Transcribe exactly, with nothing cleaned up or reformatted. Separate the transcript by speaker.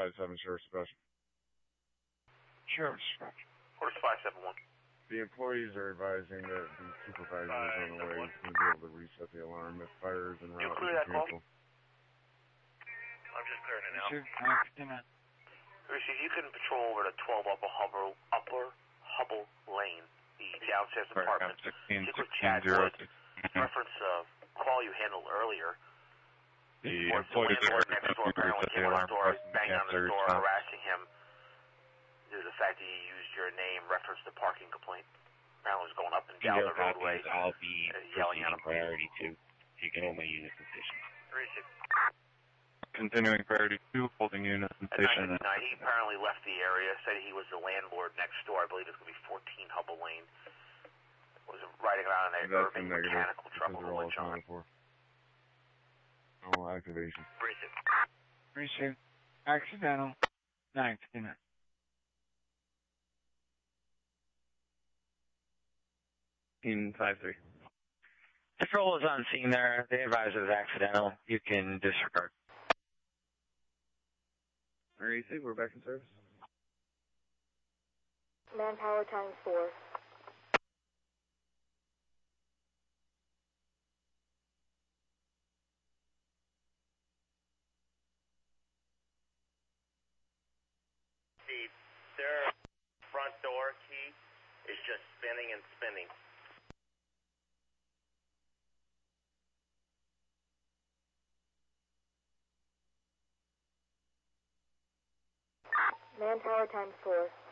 Speaker 1: five seven, Sheriff Special.
Speaker 2: Sheriff Special.
Speaker 3: Horse five seven one.
Speaker 1: The employees are advising that the supervisor is on the way. He's going to be able to reset the alarm if fire is en route.
Speaker 3: You clear that call?
Speaker 4: I'm just clearing it now.
Speaker 2: Accident.
Speaker 3: Rishi, if you can patrol over to twelve Upper Hubble, Upper Hubble Lane, the downstairs apartment.
Speaker 2: sixteen,
Speaker 3: Speak with
Speaker 2: sixteen,
Speaker 3: Chad
Speaker 2: zero,
Speaker 3: Wood. Reference a call you handled earlier.
Speaker 2: The
Speaker 3: Or
Speaker 2: employees
Speaker 3: the
Speaker 2: are
Speaker 3: landlord next door apparently
Speaker 2: reset the
Speaker 3: came on
Speaker 2: alarm
Speaker 3: the door,
Speaker 2: requesting
Speaker 3: banged on the
Speaker 2: cancer
Speaker 3: door,
Speaker 2: response.
Speaker 3: harassing him due to the fact that you used your name, referenced the parking complaint. Apparently was going up and down the roadway,
Speaker 5: I'll be
Speaker 3: uh, yelling at him.
Speaker 5: priority two. Taking all my units in station.
Speaker 3: Rishi.
Speaker 2: Continuing priority two, holding units in
Speaker 3: At
Speaker 2: station.
Speaker 3: nine fifty-nine, he apparently left the area, said he was the landlord next door. I believe it's going to be fourteen Hubble Lane. Was riding around in an
Speaker 1: That's
Speaker 3: urban
Speaker 1: a negative.
Speaker 3: mechanical truck
Speaker 1: Because
Speaker 3: with
Speaker 1: they're
Speaker 3: a
Speaker 1: all
Speaker 3: winch on.
Speaker 1: accounted for. No activation.
Speaker 3: Rishi.
Speaker 2: Receive. Accidental. nine fifty-nine.
Speaker 5: In five three.
Speaker 6: Patrol is on scene there. They advise it was accidental. You can disregard.
Speaker 1: Alright, see, we're back in service.
Speaker 7: Manpower times four.
Speaker 4: See, their front door key is just spinning and spinning.
Speaker 7: Manpower times four.